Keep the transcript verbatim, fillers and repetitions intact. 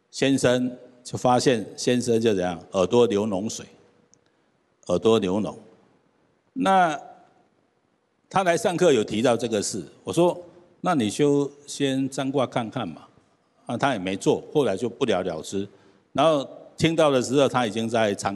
先生就发现先生就怎样，耳朵流脓水，耳朵流脓。那他来上课有提到这个事，我说那你就先占卦看看嘛。啊，他也没做，后来就不了了之。然后听到的时候，他已经在长